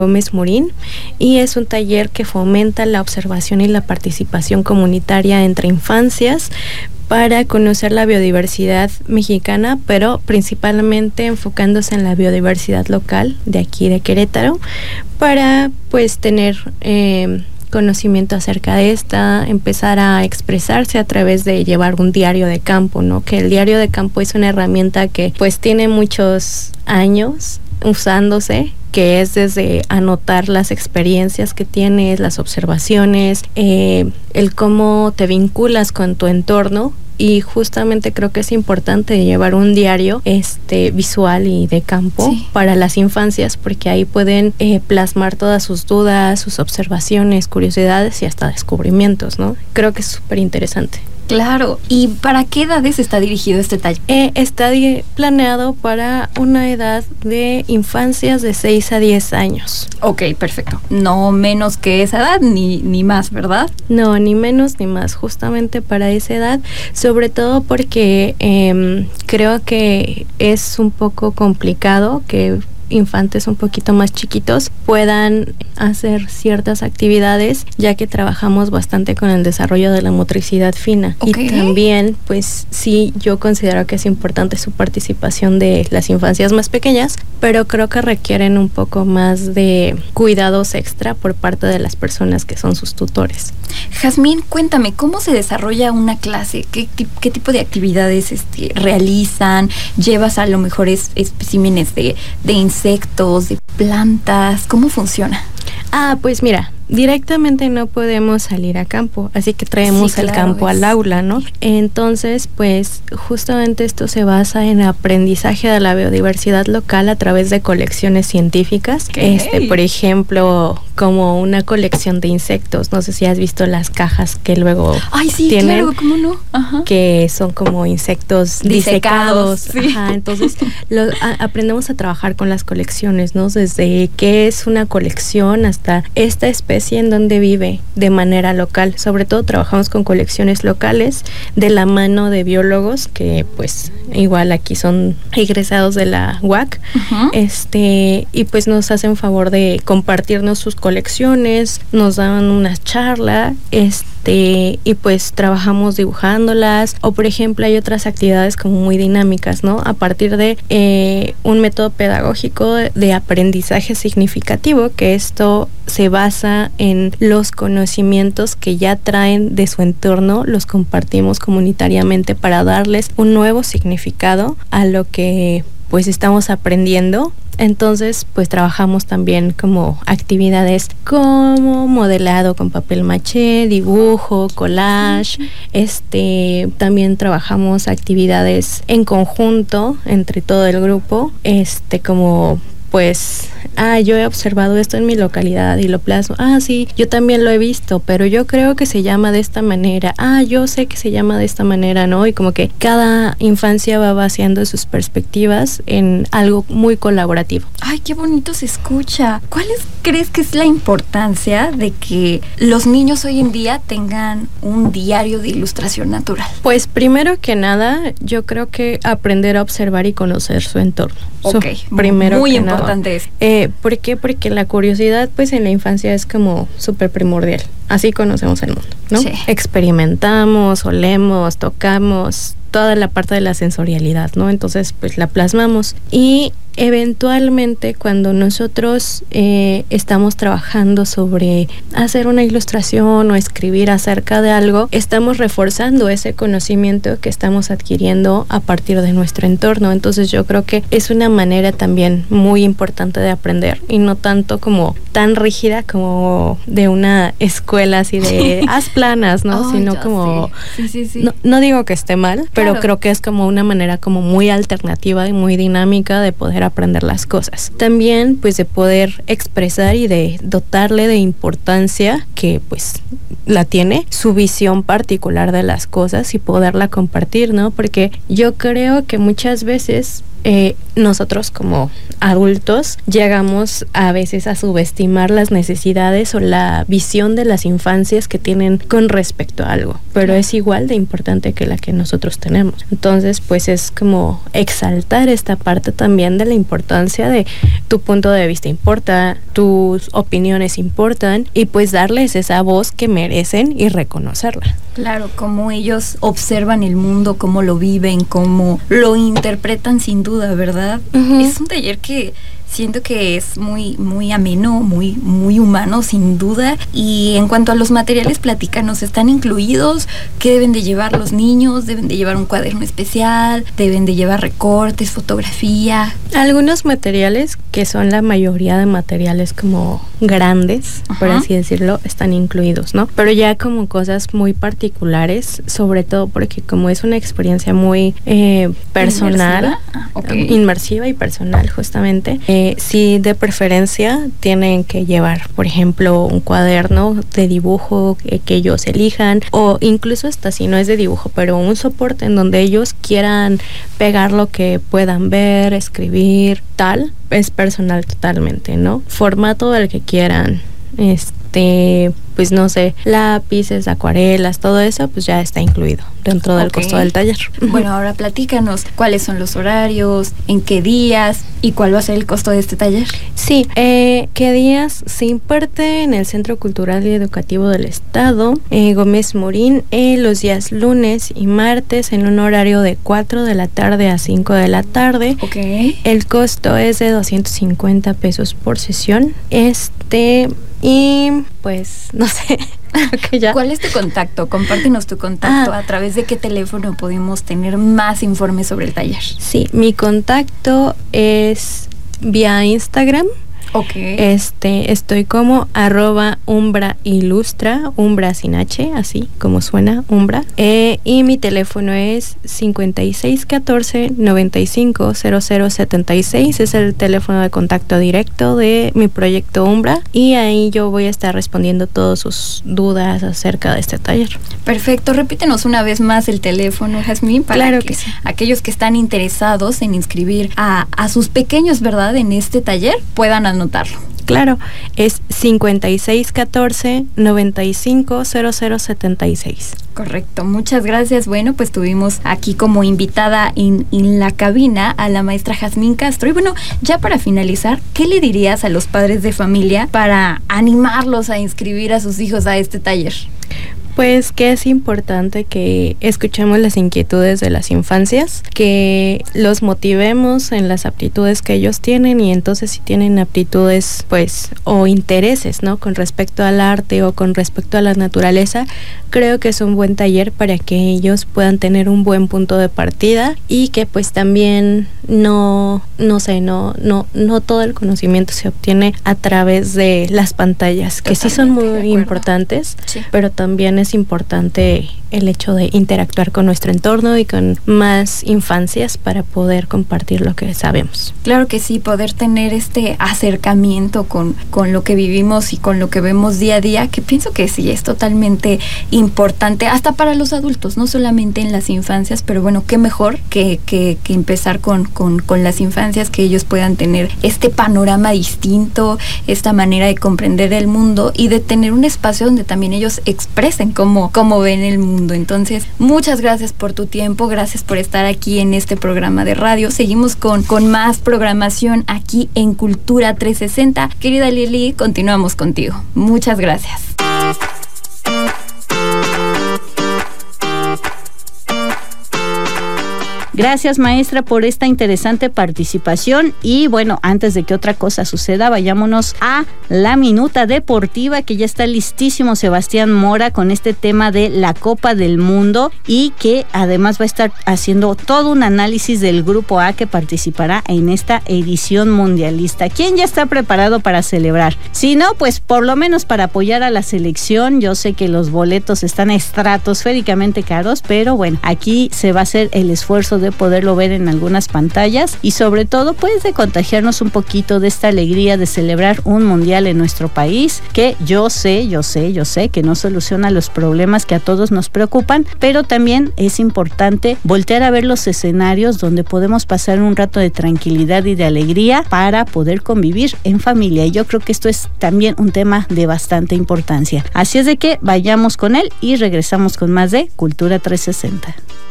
Gómez Morín, y es un taller que fomenta la observación y la participación comunitaria entre infancias para conocer la biodiversidad mexicana, pero principalmente enfocándose en la biodiversidad local de aquí de Querétaro, para pues tener conocimiento acerca de esta, empezar a expresarse a través de llevar un diario de campo, ¿no? Que el diario de campo es una herramienta que pues tiene muchos años usándose, que es desde anotar las experiencias que tienes, las observaciones, el cómo te vinculas con tu entorno. Y justamente creo que es importante llevar un diario visual y de campo para las infancias, porque ahí pueden plasmar todas sus dudas, sus observaciones, curiosidades y hasta descubrimientos, ¿no? Creo que es súper interesante. Claro. ¿Y para qué edades está dirigido este taller? Está planeado para una edad de infancias de 6 a 10 años. Ok, perfecto. No menos que esa edad, ni más, ¿verdad? No, ni menos ni más, justamente para esa edad, sobre todo porque creo que es un poco complicado que infantes un poquito más chiquitos puedan hacer ciertas actividades, ya que trabajamos bastante con el desarrollo de la motricidad fina. Okay. Y también, pues sí, yo considero que es importante su participación de las infancias más pequeñas, pero creo que requieren un poco más de cuidados extra por parte de las personas que son sus tutores. Jazmín, cuéntame, ¿cómo se desarrolla una clase? ¿Qué tipo de actividades realizan? ¿Llevas a lo mejor especímenes de insectos, de plantas? ¿Cómo funciona? Pues mira, directamente no podemos salir a campo, así que traemos el campo al aula, ¿no? Entonces, pues justamente esto se basa en aprendizaje de la biodiversidad local a través de colecciones científicas. Por ejemplo, como una colección de insectos. No sé si has visto las cajas que luego tienen. Claro, ¿cómo no? Ajá. Que son como insectos disecados. Sí. Ajá, entonces aprendemos a trabajar con las colecciones, ¿no? Desde qué es una colección hasta esta especie en donde vive de manera local. Sobre todo trabajamos con colecciones locales de la mano de biólogos que pues igual aquí son egresados de la UAC. Uh-huh. Y pues nos hacen favor de compartirnos sus colecciones, nos dan una charla, y pues trabajamos dibujándolas, o por ejemplo hay otras actividades como muy dinámicas, ¿no? A partir de un método pedagógico de aprendizaje significativo, que esto se basa en los conocimientos que ya traen de su entorno, los compartimos comunitariamente para darles un nuevo significado a lo que pues estamos aprendiendo. Entonces, pues trabajamos también como actividades como modelado con papel maché, dibujo, collage. También trabajamos actividades en conjunto entre todo el grupo, como pues, yo he observado esto en mi localidad y lo plasmo. Sí, yo también lo he visto, pero yo creo que se llama de esta manera. Yo sé que se llama de esta manera, ¿no? Y como que cada infancia va vaciando sus perspectivas en algo muy colaborativo. Ay, qué bonito se escucha. ¿Cuál crees que es la importancia de que los niños hoy en día tengan un diario de ilustración natural? Pues primero que nada, yo creo que aprender a observar y conocer su entorno. Ok, primero muy que importante es. ¿Por qué? Porque la curiosidad pues en la infancia es como súper primordial. Así conocemos el mundo, ¿no? Sí. Experimentamos, olemos, tocamos, toda la parte de la sensorialidad, ¿no? Entonces pues la plasmamos y eventualmente cuando nosotros estamos trabajando sobre hacer una ilustración o escribir acerca de algo, estamos reforzando ese conocimiento que estamos adquiriendo a partir de nuestro entorno. Entonces yo creo que es una manera también muy importante de aprender y no tanto como tan rígida como de una escuela así de haz planas, ¿no? Sino como sí. No digo que esté mal, pero claro, creo que es como una manera como muy alternativa y muy dinámica de poder aprender las cosas. También pues de poder expresar y de dotarle de importancia que pues la tiene, su visión particular de las cosas y poderla compartir, ¿no? Porque yo creo que muchas veces nosotros como adultos llegamos a veces a subestimar subestimar las necesidades o la visión de las infancias que tienen con respecto a algo, pero es igual de importante que la que nosotros tenemos. Entonces, pues es como exaltar esta parte también de la importancia de tu punto de vista importa, tus opiniones importan, y pues darles esa voz que merecen y reconocerla. Claro, cómo ellos observan el mundo, cómo lo viven, cómo lo interpretan, sin duda, ¿verdad? Es un taller que siento que es muy, muy ameno, muy, muy humano, sin duda. Y en cuanto a los materiales, platícanos, ¿están incluidos? ¿Qué deben de llevar los niños? ¿Deben de llevar un cuaderno especial? ¿Deben de llevar recortes, fotografía? Algunos materiales, que son la mayoría de materiales como grandes, por así decirlo, están incluidos, ¿no? Pero ya como cosas muy particulares, sobre todo porque como es una experiencia muy personal, inmersiva y personal, justamente, sí, de preferencia tienen que llevar, por ejemplo, un cuaderno de dibujo que ellos elijan, o incluso hasta si no es de dibujo, pero un soporte en donde ellos quieran pegar lo que puedan ver, escribir, tal, es personal totalmente, ¿no? Formato del que quieran, pues no sé, lápices, acuarelas, todo eso, pues ya está incluido dentro del costo del taller. Bueno, ahora platícanos, ¿cuáles son los horarios, en qué días y cuál va a ser el costo de este taller? Sí, ¿qué días? Se imparte en el Centro Cultural y Educativo del Estado, Gómez Morín, los días lunes y martes en un horario de 4 de la tarde a 5 de la tarde. El costo es de 250 pesos por sesión. Y pues no sé. Ya. ¿Cuál es tu contacto? Compártenos tu contacto. ¿A través de qué teléfono podemos tener más informes sobre el taller? Sí, mi contacto es vía Instagram. Estoy como @umbrailustra, Umbra sin H, así como suena, Umbra. Y mi teléfono es 5614-950076. Es el teléfono de contacto directo de mi proyecto Umbra, y ahí yo voy a estar respondiendo todas sus dudas acerca de este taller. Perfecto, repítenos una vez más el teléfono, Jazmín, para que sí, aquellos que están interesados en inscribir a sus pequeños, ¿verdad?, en este taller, puedan anotarlo. Claro, es 5614-950076. Correcto, muchas gracias. Bueno, pues tuvimos aquí como invitada en la cabina a la maestra Jazmín Castro. Y bueno, ya para finalizar, ¿qué le dirías a los padres de familia para animarlos a inscribir a sus hijos a este taller? Pues que es importante que escuchemos las inquietudes de las infancias, que los motivemos en las aptitudes que ellos tienen, y entonces si tienen aptitudes, pues, o intereses, ¿no?, con respecto al arte o con respecto a la naturaleza, creo que es un buen taller para que ellos puedan tener un buen punto de partida, y que pues también no todo el conocimiento se obtiene a través de las pantallas, que sí son muy importantes, sí, pero también es importante el hecho de interactuar con nuestro entorno y con más infancias para poder compartir lo que sabemos. Claro que sí, poder tener este acercamiento con lo que vivimos y con lo que vemos día a día, que pienso que sí es totalmente importante, hasta para los adultos, no solamente en las infancias, pero bueno, qué mejor que empezar con las infancias, que ellos puedan tener este panorama distinto, esta manera de comprender el mundo y de tener un espacio donde también ellos expresen cómo ven el mundo. Entonces, muchas gracias por tu tiempo, gracias por estar aquí en este programa de radio. Seguimos con más programación aquí en Cultura 360. Querida Lili, continuamos contigo. Muchas gracias. Gracias, maestra, por esta interesante participación. Y bueno, antes de que otra cosa suceda, vayámonos a la minuta deportiva, que ya está listísimo Sebastián Mora con este tema de la Copa del Mundo, y que además va a estar haciendo todo un análisis del grupo A que participará en esta edición mundialista. ¿Quién ya está preparado para celebrar? Si no, pues por lo menos para apoyar a la selección. Yo sé que los boletos están estratosféricamente caros, pero bueno, aquí se va a hacer el esfuerzo de poderlo ver en algunas pantallas y sobre todo pues de contagiarnos un poquito de esta alegría de celebrar un mundial en nuestro país, que yo sé que no soluciona los problemas que a todos nos preocupan, pero también es importante voltear a ver los escenarios donde podemos pasar un rato de tranquilidad y de alegría para poder convivir en familia, y yo creo que esto es también un tema de bastante importancia. Así es de que vayamos con él y regresamos con más de Cultura 360.